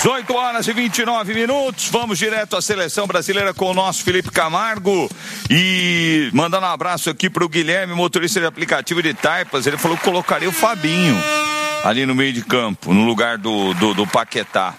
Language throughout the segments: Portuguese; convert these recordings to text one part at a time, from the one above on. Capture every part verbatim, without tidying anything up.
dezoito horas e vinte e nove minutos, vamos direto à seleção brasileira com o nosso Felipe Camargo e mandando um abraço aqui pro Guilherme, motorista de aplicativo de Taipas. Ele falou que colocaria o Fabinho ali no meio de campo, no lugar do, do, do Paquetá.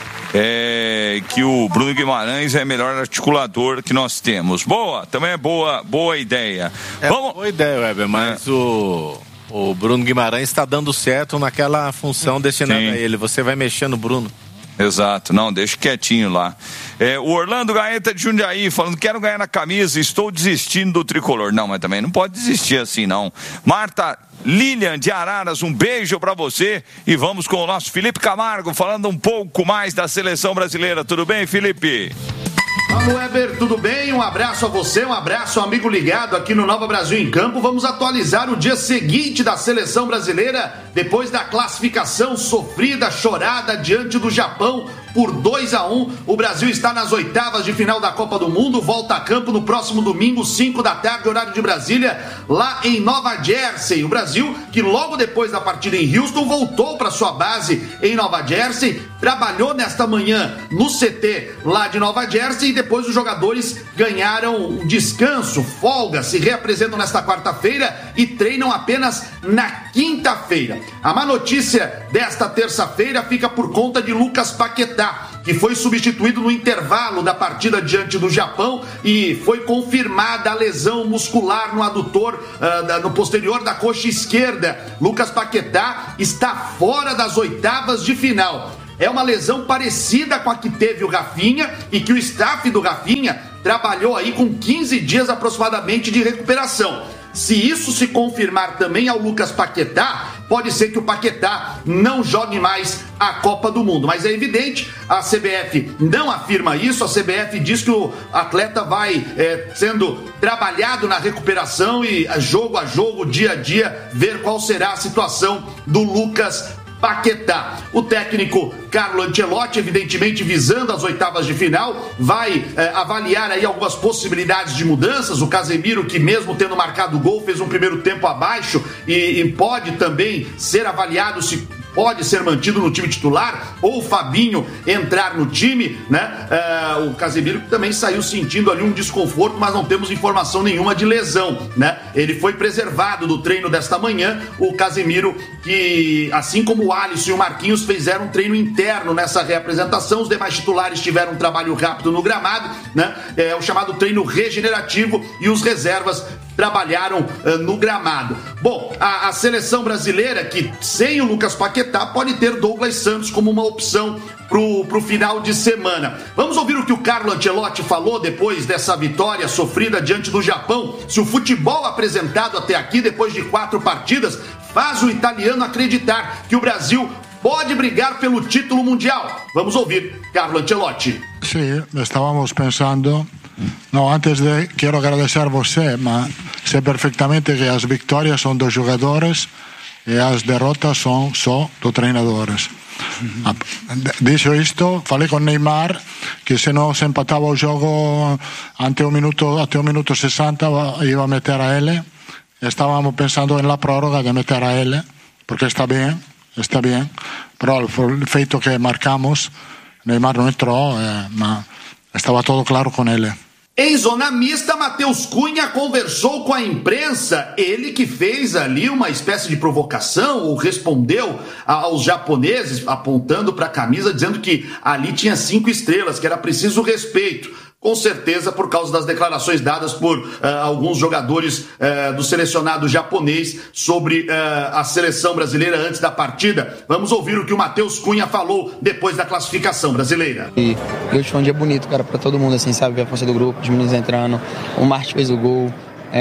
É, que o Bruno Guimarães é o melhor articulador que nós temos. Boa, também é boa, boa ideia. É Vamos... boa ideia, Weber, mas é. o, o Bruno Guimarães está dando certo naquela função destinada Sim. a ele. Você vai mexer no Bruno. Exato, não, deixa quietinho lá. É, o Orlando Gaeta de Jundiaí falando, quero ganhar na camisa, estou desistindo do tricolor. Não, mas também não pode desistir assim, não. Marta Lilian de Araras, um beijo pra você e vamos com o nosso Felipe Camargo falando um pouco mais da seleção brasileira. Tudo bem, Felipe? Fala, Weber, tudo bem? Um abraço a você, um abraço ao amigo ligado aqui no Nova Brasil em Campo. Vamos atualizar o dia seguinte da seleção brasileira, depois da classificação sofrida, chorada diante do Japão por dois a um. O Brasil está nas oitavas de final da Copa do Mundo, volta a campo no próximo domingo, cinco da tarde, horário de Brasília, lá em Nova Jersey. O Brasil, que logo depois da partida em Houston, voltou para sua base em Nova Jersey, trabalhou nesta manhã no C T lá de Nova Jersey e depois os jogadores ganharam um descanso, folga, se reapresentam nesta quarta-feira e treinam apenas na quinta-feira. A má notícia desta terça-feira fica por conta de Lucas Paquetá, que foi substituído no intervalo da partida diante do Japão e foi confirmada a lesão muscular no adutor, uh, no posterior da coxa esquerda. Lucas Paquetá está fora das oitavas de final. É uma lesão parecida com a que teve o Rafinha e que o staff do Rafinha trabalhou aí com quinze dias aproximadamente de recuperação. Se isso se confirmar também ao Lucas Paquetá, pode ser que o Paquetá não jogue mais a Copa do Mundo. Mas é evidente, a C B F não afirma isso, a C B F diz que o atleta vai é, sendo trabalhado na recuperação e jogo a jogo, dia a dia, ver qual será a situação do Lucas Paquetá. O técnico Carlo Ancelotti, evidentemente visando as oitavas de final, vai eh, avaliar aí algumas possibilidades de mudanças. O Casemiro, que mesmo tendo marcado gol, fez um primeiro tempo abaixo e, e pode também ser avaliado se pode ser mantido no time titular, ou o Fabinho entrar no time, né? Uh, o Casemiro também saiu sentindo ali um desconforto, mas não temos informação nenhuma de lesão, né? Ele foi preservado do treino desta manhã, o Casemiro, que assim como o Alisson e o Marquinhos fizeram um treino interno nessa reapresentação, os demais titulares tiveram um trabalho rápido no gramado, né? É o chamado treino regenerativo, e os reservas trabalharam uh, no gramado. Bom, a, a seleção brasileira, que sem o Lucas Paquetá, pode ter Douglas Santos como uma opção pro, pro final de semana. Vamos ouvir o que o Carlo Ancelotti falou depois dessa vitória sofrida diante do Japão. Se o futebol apresentado até aqui, depois de quatro partidas, faz o italiano acreditar que o Brasil pode brigar pelo título mundial. Vamos ouvir Carlo Ancelotti. Sim, estávamos pensando... No, antes de, quiero agradecer a você, mas sé perfectamente que as vitórias são dos jogadores e as derrotas são só dos treinadores. Uhum. Dicho isto, falei com Neymar que se não se empatava o jogo ante o minuto, até o minuto sessenta, iba a meter a ele. Estávamos pensando en la prórroga de meter a ele, porque está bem, está bem, pero o feito que marcamos, Neymar não entrou, eh, mas estava todo claro com ele. Em zona mista, Matheus Cunha conversou com a imprensa, ele que fez ali uma espécie de provocação, ou respondeu aos japoneses, apontando para a camisa, dizendo que ali tinha cinco estrelas, que era preciso respeito. Com certeza por causa das declarações dadas por uh, alguns jogadores uh, do selecionado japonês sobre uh, a seleção brasileira antes da partida. Vamos ouvir o que o Matheus Cunha falou depois da classificação brasileira. E hoje foi um dia bonito, cara, pra todo mundo, assim, sabe? Ver a força do grupo, os meninos entrando, o Marte fez o gol.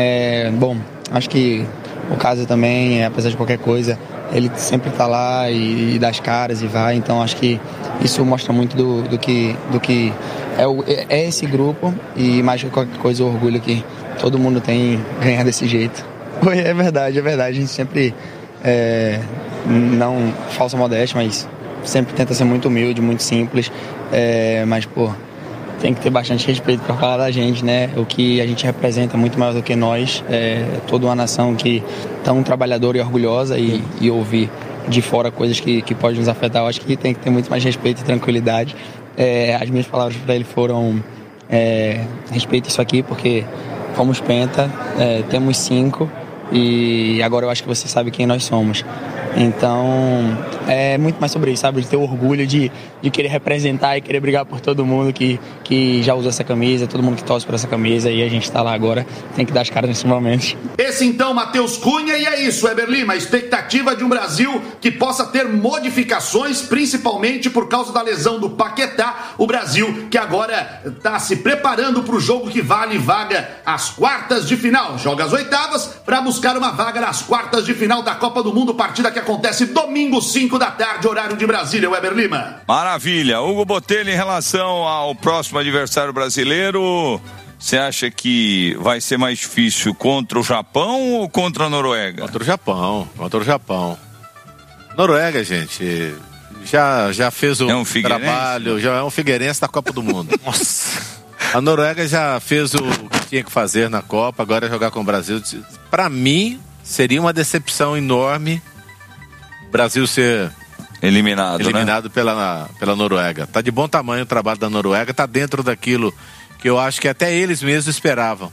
É, bom, acho que o Casa também, apesar de qualquer coisa, ele sempre tá lá e, e dá as caras e vai, então acho que isso mostra muito do, do que, do que é, o, é esse grupo, e mais que qualquer coisa o orgulho que todo mundo tem ganhar desse jeito. É verdade, é verdade, a gente sempre, é, não falsa modéstia, mas sempre tenta ser muito humilde, muito simples, é, mas pô, tem que ter bastante respeito para falar da gente, né? O que a gente representa muito mais do que nós, é toda uma nação que tão trabalhadora e orgulhosa, e, e ouvir de fora coisas que, que podem nos afetar. Eu acho que tem que ter muito mais respeito e tranquilidade. É, as minhas palavras para ele foram é, respeito isso aqui, porque fomos penta, é, temos cinco e agora eu acho que você sabe quem nós somos. Então, é muito mais sobre isso, sabe? De ter orgulho de, de querer representar e querer brigar por todo mundo que, que já usou essa camisa, todo mundo que torce por essa camisa, e a gente tá lá agora, tem que dar as caras nesse momento. Esse então, Matheus Cunha, e é isso, Weber Lima, a expectativa de um Brasil que possa ter modificações, principalmente por causa da lesão do Paquetá, o Brasil que agora está se preparando para o jogo que vale vaga às quartas de final, joga as oitavas para buscar uma vaga nas quartas de final da Copa do Mundo, partida que acontece domingo, cinco da tarde, horário de Brasília, Weber Lima. Maravilha. Hugo Botelho, em relação ao próximo adversário brasileiro, você acha que vai ser mais difícil contra o Japão ou contra a Noruega? Contra o Japão, contra o Japão. Noruega, gente, já, já fez o é um trabalho, já é um figueirense da Copa do Mundo. Nossa. A Noruega já fez o que tinha que fazer na Copa, agora é jogar com o Brasil. Para mim, seria uma decepção enorme Brasil ser eliminado, eliminado né? pela, pela Noruega. Tá de bom tamanho o trabalho da Noruega, tá dentro daquilo que eu acho que até eles mesmos esperavam,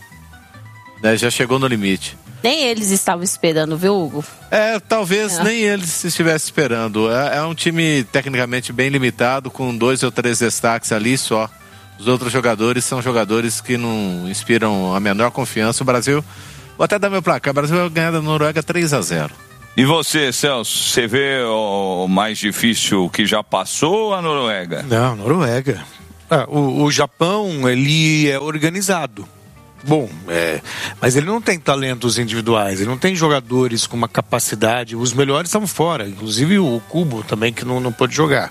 né? Já chegou no limite. Nem eles estavam esperando, viu, Hugo? É, talvez é. nem eles estivessem esperando. É, é um time tecnicamente bem limitado, com dois ou três destaques ali só. Os outros jogadores são jogadores que não inspiram a menor confiança. O Brasil, vou até dar meu placar, o Brasil vai ganhar da Noruega três a zero. E você, Celso, você vê o mais difícil que já passou a Noruega? Não, Noruega. Ah, o, o Japão, ele é organizado. Bom, é, mas ele não tem talentos individuais, ele não tem jogadores com uma capacidade, os melhores estavam fora, inclusive o Kubo também, que não, não pôde jogar.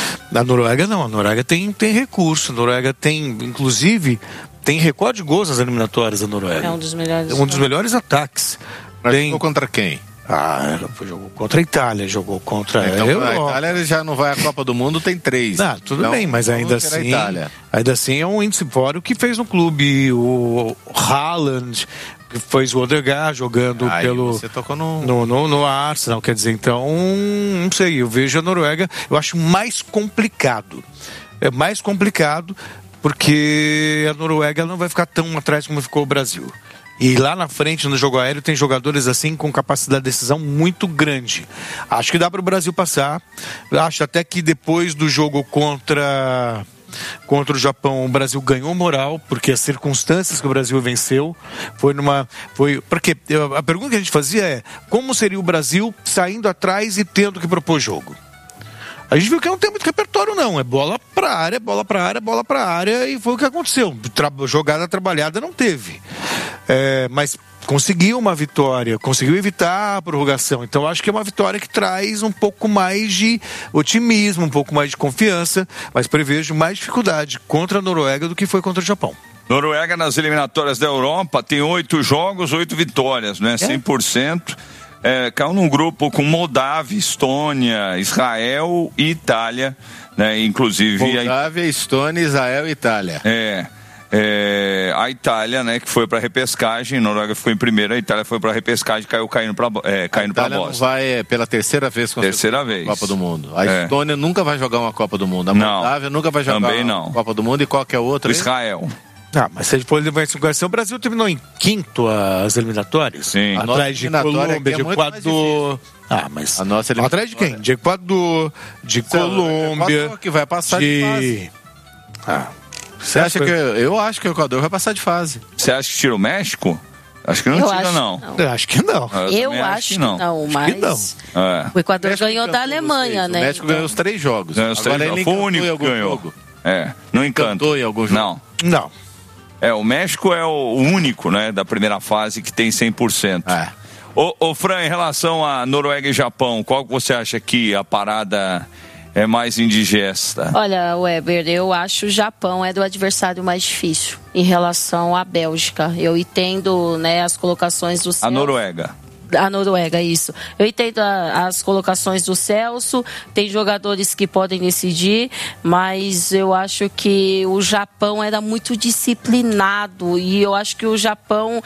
A Noruega não, a Noruega tem, tem recurso, a Noruega tem, inclusive, tem recorde de gols nas eliminatórias da Noruega. É um dos melhores. Um dos melhores ataques. Mas tem... jogou contra quem? Ah, jogou contra a Itália, jogou contra é, então, a a Itália ele já não vai à Copa do Mundo, tem três. Ah, tudo então, bem, mas ainda assim, ainda assim é um índice fora o que fez no clube, o Haaland, que fez o Odegaard jogando aí pelo você tocou no... No, no, no Arsenal, quer dizer, então, não sei, eu vejo a Noruega, eu acho mais complicado, é mais complicado porque a Noruega não vai ficar tão atrás como ficou o Brasil. E lá na frente, no jogo aéreo, tem jogadores assim com capacidade de decisão muito grande. Acho que dá para o Brasil passar. Acho até que depois do jogo contra, contra o Japão, o Brasil ganhou moral, porque as circunstâncias que o Brasil venceu foi numa... Foi, porque a pergunta que a gente fazia é: como seria o Brasil saindo atrás e tendo que propor jogo? A gente viu que não tem muito repertório, não. É bola pra área, bola pra área, bola pra área, e foi o que aconteceu. Tra- jogada trabalhada não teve. É, mas conseguiu uma vitória, conseguiu evitar a prorrogação. Então acho que é uma vitória que traz um pouco mais de otimismo, um pouco mais de confiança, mas prevejo mais dificuldade contra a Noruega do que foi contra o Japão. Noruega nas eliminatórias da Europa tem oito jogos, oito vitórias, né? cem por cento. É, caiu num grupo com Moldávia, Estônia, Israel e Itália, né? Inclusive... Moldávia, a... Estônia, Israel e Itália. É, é, a Itália, né, que foi para repescagem, a Noruega ficou em primeiro, a Itália foi para repescagem, caiu caindo para é, caindo para bosta. A Itália não vai é, pela terceira vez com terceira a vez. Copa do Mundo. A é. Estônia nunca vai jogar uma Copa do Mundo. A Moldávia não, nunca vai jogar também uma não. Copa do Mundo e qualquer outra. O Israel. Ah, mas se a gente for levar isso em consideração, o Brasil terminou em quinto as eliminatórias. Sim. Atrás de Colômbia, de Equador. Ah, mas a nossa atrás de quem? De Equador, de Colômbia, que vai passar de, de fase. Ah, você acha que eu acho que o Equador vai passar de fase? Você acha que tira o México? Acho que não eu tira, acho não. não. Eu acho que não. Eu, eu acho, acho que não, não mas que não. É. O Equador o ganhou da Alemanha, né? O México então... ganhou os três jogos. Ganhou os três Agora jogos. ele Foi o único que ganhou. Jogo. É, não encantou em algum jogo? Não. Não. É, o México é o único, né, da primeira fase que tem cem por cento. É. Ô, ô Fran, em relação a Noruega e Japão, qual que você acha que a parada é mais indigesta? Olha, Weber, eu acho que o Japão é do adversário mais difícil em relação à Bélgica. Eu entendo, né, as colocações do Celso. A Noruega. A Noruega, isso. Eu entendo a, as colocações do Celso, tem jogadores que podem decidir, mas eu acho que o Japão era muito disciplinado e eu acho que o Japão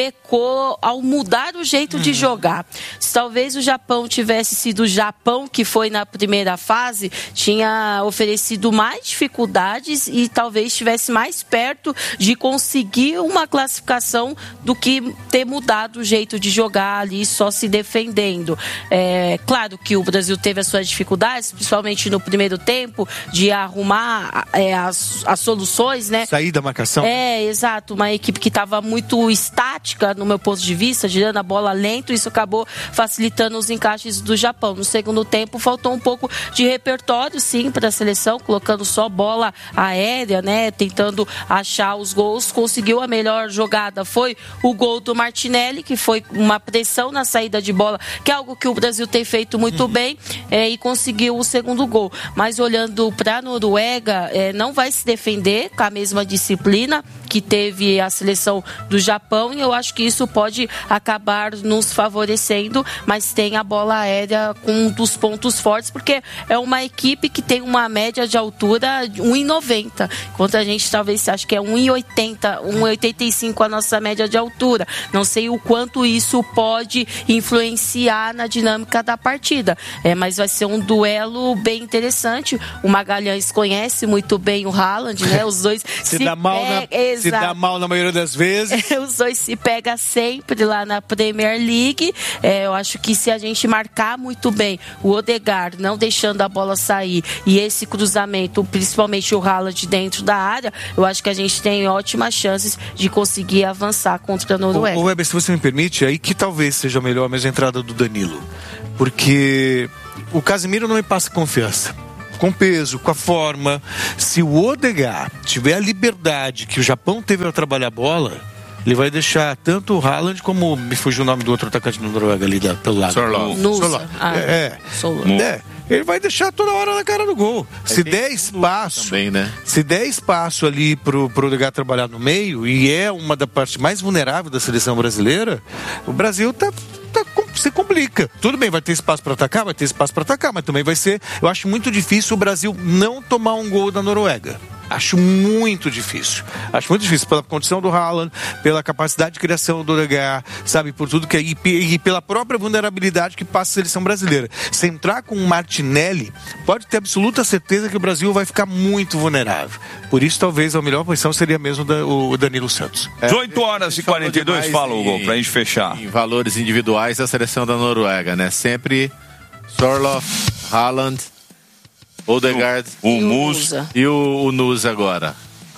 pecou ao mudar o jeito hum. de jogar. Se talvez o Japão tivesse sido o Japão que foi na primeira fase, tinha oferecido mais dificuldades e talvez estivesse mais perto de conseguir uma classificação do que ter mudado o jeito de jogar ali só se defendendo. É claro que o Brasil teve as suas dificuldades, principalmente no primeiro tempo, de arrumar é, as, as soluções, né? Sair da marcação. É, exato. Uma equipe que estava muito estática, no meu ponto de vista, girando a bola lento, isso acabou facilitando os encaixes do Japão. No segundo tempo, faltou um pouco de repertório, sim, para a seleção, colocando só bola aérea, né? Tentando achar os gols. Conseguiu a melhor jogada, foi o gol do Martinelli, que foi uma pressão na saída de bola, que é algo que o Brasil tem feito muito uhum. bem, é, e conseguiu o segundo gol. Mas olhando para a Noruega, é, não vai se defender com a mesma disciplina que teve a seleção do Japão, e eu acho que isso pode acabar nos favorecendo, mas tem a bola aérea com um dos pontos fortes, porque é uma equipe que tem uma média de altura de um e noventa, enquanto a gente talvez ache que é um e oitenta, um e oitenta e cinco a nossa média de altura. Não sei o quanto isso pode influenciar na dinâmica da partida, é, mas vai ser um duelo bem interessante. O Magalhães conhece muito bem o Haaland, né? Os dois se, se dá mal na... Se dá mal na maioria das vezes. Os dois se pegam sempre lá na Premier League. É, eu acho que se a gente marcar muito bem o Odegaard, não deixando a bola sair, e esse cruzamento, principalmente o Haaland dentro da área, eu acho que a gente tem ótimas chances de conseguir avançar contra a Noruega. Ô, Weber, se você me permite, aí que talvez seja melhor a mesma entrada do Danilo. Porque o Casemiro não me passa confiança. Com peso, com a forma. Se o Odegaard tiver a liberdade que o Japão teve ao trabalhar a bola, ele vai deixar tanto o Haaland como... Me fugiu o nome do outro atacante do Noruega ali da, pelo lado. Sorloth. Nusa. Ah, é, é, é. Ele vai deixar toda hora na cara do gol. É, se der espaço, também, né? Se der espaço ali pro, pro Odegaard trabalhar no meio, e é uma da parte mais vulnerável da seleção brasileira, o Brasil tá... Tá, se complica. Tudo bem, vai ter espaço para atacar, vai ter espaço para atacar, mas também vai ser, eu acho muito difícil o Brasil não tomar um gol da Noruega. Acho muito difícil. Acho muito difícil pela condição do Haaland, pela capacidade de criação do Odegaard, sabe, por tudo que é, e, e pela própria vulnerabilidade que passa a seleção brasileira. Se entrar com o Martinelli, pode ter absoluta certeza que o Brasil vai ficar muito vulnerável. Por isso, talvez a melhor posição seria mesmo da, o Danilo Santos. É, dezoito horas e quarenta e dois, fala, Hugo, pra gente fechar. Em valores individuais da seleção da Noruega, né? Sempre Sorloth, Haaland, Odegaard, o, o Nusa e o, o Nusa agora.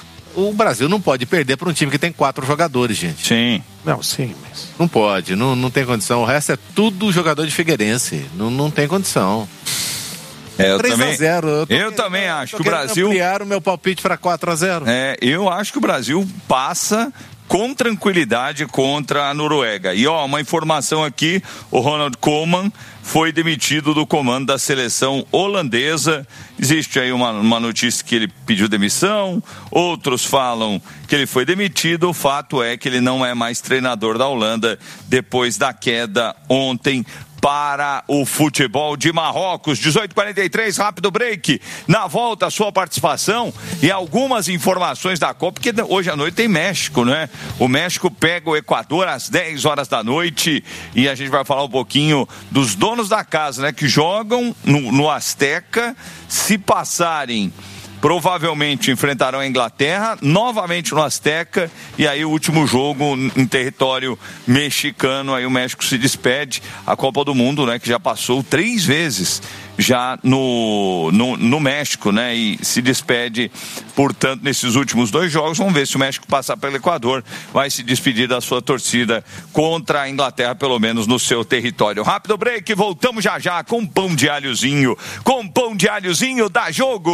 O Brasil não pode perder para um time que tem quatro jogadores, gente. Sim. Não, sim, mas... Não pode, não, não tem condição. O resto é tudo jogador de Figueirense. Não, não tem condição. É, eu também, a zero. Eu, eu querendo, também acho que o Brasil... ampliar o meu palpite para quatro a zero. É, eu acho que o Brasil passa com tranquilidade contra a Noruega. E ó, uma informação aqui, o Ronald Koeman foi demitido do comando da seleção holandesa. Existe aí uma, uma notícia que ele pediu demissão, outros falam que ele foi demitido. O fato é que ele não é mais treinador da Holanda depois da queda ontem para o futebol de Marrocos. dezoito e quarenta e três, rápido break. Na volta, a sua participação e algumas informações da Copa, porque hoje à noite tem México, né? O México pega o Equador às dez horas da noite e a gente vai falar um pouquinho dos donos da casa, né? Que jogam no, no Azteca. Se passarem, provavelmente enfrentarão a Inglaterra, novamente no Azteca, e aí o último jogo em território mexicano, aí o México se despede, a Copa do Mundo, né, que já passou três vezes já no, no, no México, né, e se despede, portanto, nesses últimos dois jogos. Vamos ver se o México passar pelo Equador, vai se despedir da sua torcida contra a Inglaterra, pelo menos no seu território. Rápido break, voltamos já já com pão de alhozinho, com pão de alhozinho, dá jogo!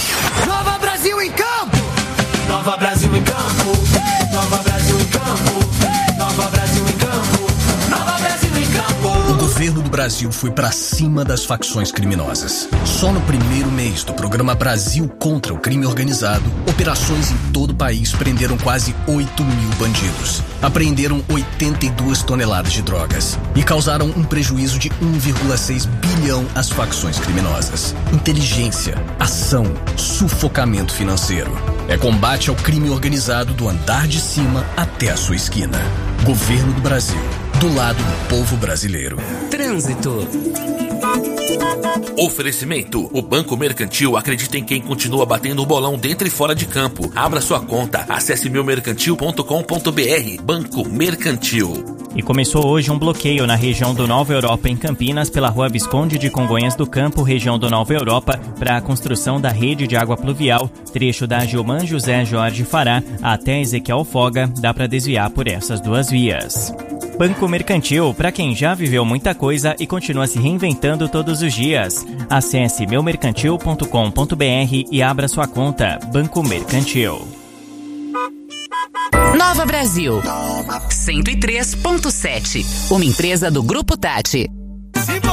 Nova Brasil em campo! Nova Brasil em campo! Nova Brasil em campo! Nova Brasil em campo! Nova Brasil em campo! O governo do Brasil foi pra cima das facções criminosas. Só no primeiro mês do programa Brasil contra o Crime Organizado, operações em todo o país prenderam quase oito mil bandidos. Apreenderam oitenta e duas toneladas de drogas e causaram um prejuízo de um vírgula seis bilhão às facções criminosas. Inteligência, ação, sufocamento financeiro. É combate ao crime organizado do andar de cima até a sua esquina. Governo do Brasil, do lado do povo brasileiro. Trânsito. Oferecimento. O Banco Mercantil acredita em quem continua batendo o bolão dentro e fora de campo. Abra sua conta. Acesse meu mercantil ponto com ponto b r. Banco Mercantil. E começou hoje um bloqueio na região do Nova Europa, em Campinas, pela rua Visconde de Congonhas do Campo, região do Nova Europa, para a construção da rede de água pluvial, trecho da Gilman José Jorge Fará até Ezequiel Foga, dá para desviar por essas duas vias. Banco Mercantil, para quem já viveu muita coisa e continua se reinventando todos os dias. Acesse meu mercantil ponto com ponto b r e abra sua conta. Banco Mercantil. Nova Brasil, cento e três ponto sete, uma empresa do Grupo Tati.